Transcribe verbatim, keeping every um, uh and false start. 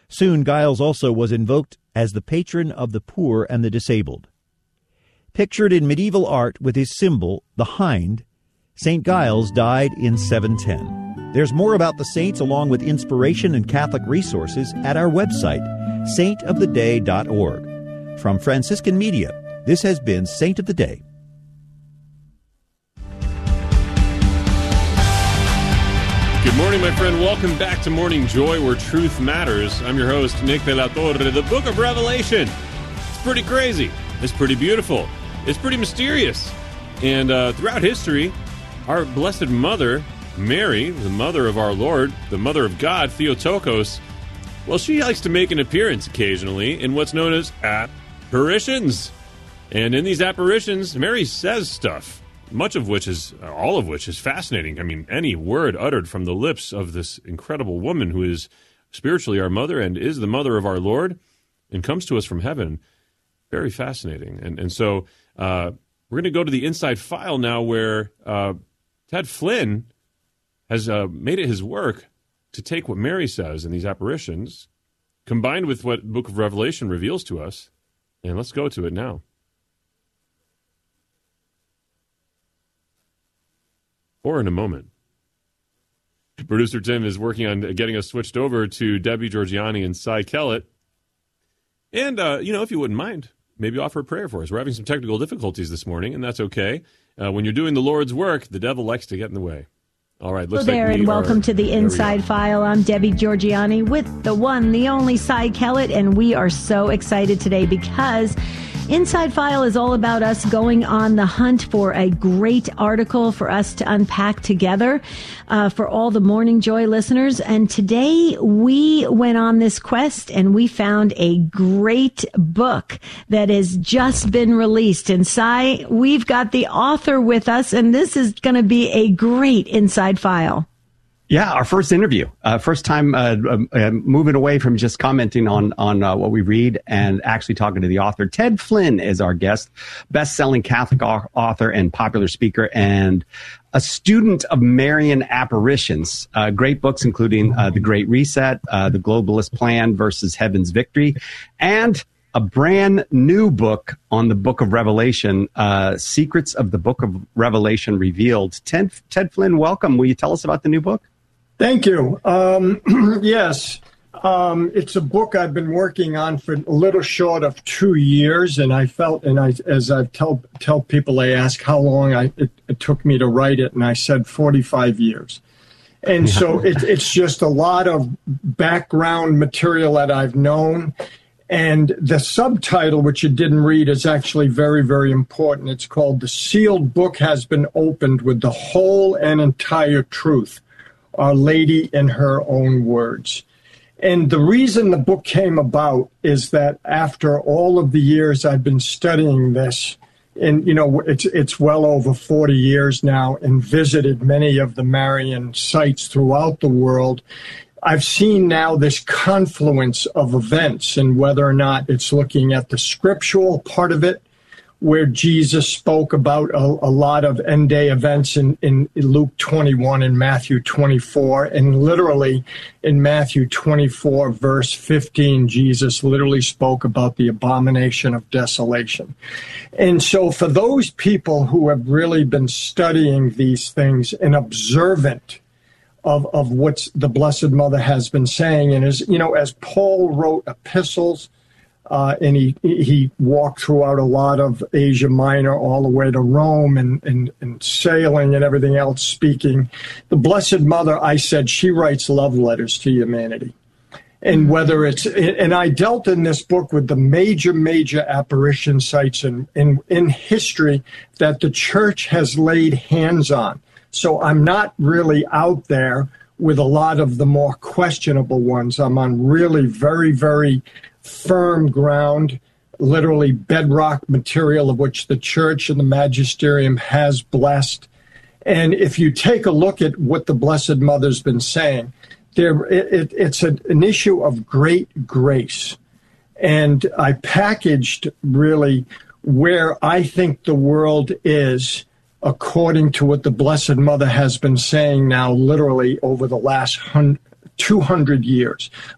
Soon, Giles also was invoked as the patron of the poor and the disabled. Pictured in medieval art with his symbol, the hind, Saint Giles died in seven ten. There's more about the saints along with inspiration and Catholic resources at our website, saint of the day dot org. From Franciscan Media, this has been Saint of the Day. Good morning, my friend. Welcome back to Morning Joy, where truth matters. I'm your host, Nick de la Torre. The book of Revelation. It's pretty crazy. It's pretty beautiful. It's pretty mysterious. And uh, throughout history, our Blessed Mother, Mary, the mother of our Lord, the mother of God, Theotokos, well, she likes to make an appearance occasionally in what's known as apparitions. And in these apparitions, Mary says stuff, much of which is, all of which is fascinating. I mean, any word uttered from the lips of this incredible woman who is spiritually our mother and is the mother of our Lord and comes to us from heaven, very fascinating. And and so uh, we're going to go to the inside file now where uh, Ted Flynn has uh, made it his work to take what Mary says in these apparitions, combined with what the Book of Revelation reveals to us, and let's go to it now. Or in a moment. Producer Tim is working on getting us switched over to Debbie Georgiani and Cy Kellett. And, uh, you know, if you wouldn't mind, maybe offer a prayer for us. We're having some technical difficulties this morning, and that's okay. Uh, when you're doing the Lord's work, the devil likes to get in the way. All right, looks Hello there, like we and welcome are, to the Inside File. I'm Debbie Georgiani with the one, the only Cy Kellett, and we are so excited today because Inside File is all about us going on the hunt for a great article for us to unpack together uh, for all the Morning Joy listeners. And today we went on this quest and we found a great book that has just been released. And Cy, we've got the author with us, and this is going to be a great Inside File. Yeah, our first interview, uh, first time uh, uh, moving away from just commenting on on uh, what we read and actually talking to the author. Ted Flynn is our guest, best-selling Catholic author and popular speaker, and a student of Marian apparitions. Uh, great books including uh, The Great Reset, uh, The Globalist Plan versus Heaven's Victory, and a brand new book on the Book of Revelation, uh, Secrets of the Book of Revelation Revealed. Ted, Ted Flynn, welcome. Will you tell us about the new book? Thank you. Um, yes, um, it's a book I've been working on for a little short of two years, and I felt, and I, as I tell tell people, they ask how long I it, it took me to write it, and I said forty-five years. And so it, it's just a lot of background material that I've known. And the subtitle, which you didn't read, is actually very, very important. It's called The Sealed Book Has Been Opened with the Whole and Entire Truth, Our Lady in Her Own Words. And the reason the book came about is that after all of the years I've been studying this, and, you know, it's it's well over forty years now, and visited many of the Marian sites throughout the world, I've seen now this confluence of events, and whether or not it's looking at the scriptural part of it, where Jesus spoke about a, a lot of end-day events in, in Luke twenty-one and Matthew twenty-four. And literally in Matthew twenty-four, verse fifteen, Jesus literally spoke about the abomination of desolation. And so for those people who have really been studying these things and observant of, of what the Blessed Mother has been saying, and as, you know, as Paul wrote epistles, Uh, and he he walked throughout a lot of Asia Minor all the way to Rome and, and, and sailing and everything else, speaking. The Blessed Mother, I said, she writes love letters to humanity. And whether it's, and I dealt in this book with the major, major apparition sites in, in, in history that the church has laid hands on. So I'm not really out there with a lot of the more questionable ones. I'm on really very, very firm ground, literally bedrock material of which the church and the magisterium has blessed. And if you take a look at what the Blessed Mother's been saying, there it, it, it's a, an issue of great grace. And I packaged really where I think the world is according to what the Blessed Mother has been saying now literally over the last hundred two hundred years.